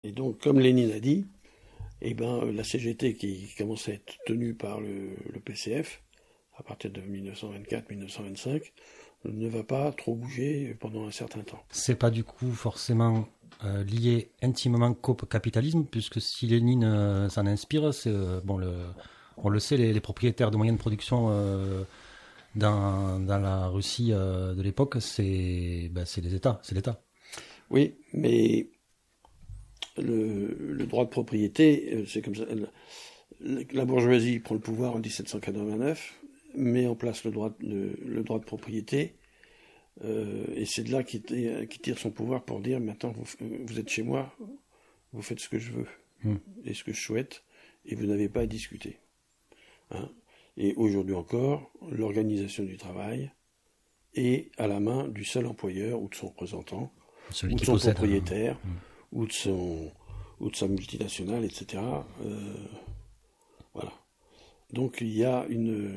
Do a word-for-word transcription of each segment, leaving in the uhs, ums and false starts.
Et donc, comme Lénine a dit, eh ben, la C G T qui commence à être tenue par le, le P C F, à partir de dix-neuf cent vingt-quatre dix-neuf cent vingt-cinq, ne va pas trop bouger pendant un certain temps. C'est pas du coup forcément euh, lié intimement qu'au capitalisme, puisque si Lénine euh, s'en inspire, c'est euh, bon, le, on le sait, les, les propriétaires de moyens de production euh, dans, dans la Russie euh, de l'époque, c'est, ben, c'est les États, c'est l'État. Oui, mais le, le droit de propriété, c'est comme ça. La bourgeoisie prend le pouvoir en dix-sept cent quatre-vingt-neuf, met en place le droit, le, le droit de propriété, euh, et c'est de là qu'il qu'il tire son pouvoir pour dire maintenant vous, vous êtes chez moi, vous faites ce que je veux mmh. et ce que je souhaite, et vous n'avez pas à discuter. Hein. Et aujourd'hui encore, l'organisation du travail est à la main du seul employeur ou de son représentant, Celui ou de qui son possède, propriétaire, hein. ou de son ou de sa multinationale, et cetera. Euh, voilà. Donc il y a une...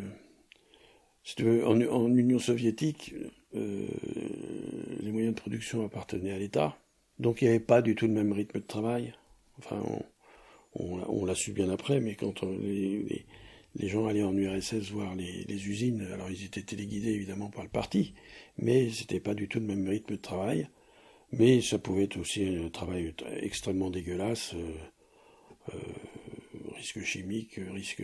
Si tu veux, en, en Union soviétique, euh, les moyens de production appartenaient à l'État. Donc il n'y avait pas du tout le même rythme de travail. Enfin, on, on, on l'a su bien après, mais quand on, les, les, les gens allaient en U R S S voir les, les usines, alors ils étaient téléguidés évidemment par le parti, mais c'était pas du tout le même rythme de travail. Mais ça pouvait être aussi un travail extrêmement dégueulasse, euh, euh, risque chimique, risque...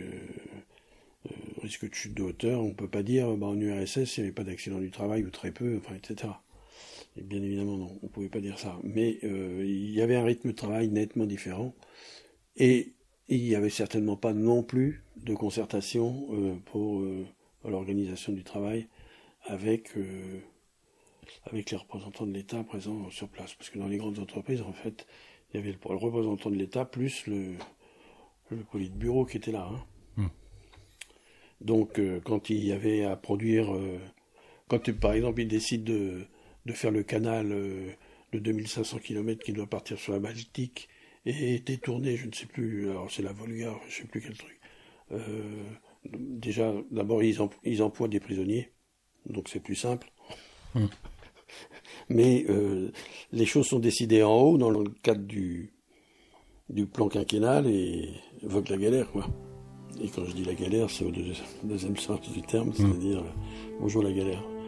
Euh, risque de chute de hauteur, on ne peut pas dire bah, en U R S S il n'y avait pas d'accident du travail ou très peu, enfin, et cetera. Et bien évidemment non, on ne pouvait pas dire ça. Mais euh, il y avait un rythme de travail nettement différent et il n'y avait certainement pas non plus de concertation euh, pour euh, l'organisation du travail avec, euh, avec les représentants de l'État présents sur place. Parce que dans les grandes entreprises, en fait, il y avait le, le représentant de l'État plus le, le politburo qui était là. Hein. Mmh. Donc, euh, quand il y avait à produire, euh, quand euh, par exemple il décide de, de faire le canal euh, de deux mille cinq cents kilomètres qui doit partir sur la Baltique et détourner, je ne sais plus, alors c'est la Volga, je ne sais plus quel truc. Euh, déjà, d'abord ils, em, ils emploient des prisonniers, donc c'est plus simple. Mmh. Mais euh, les choses sont décidées en haut dans le cadre du, du plan quinquennal et évoque la galère, quoi. Et quand je dis la galère, c'est au deuxième sens du terme, c'est-à-dire mmh. bonjour la galère.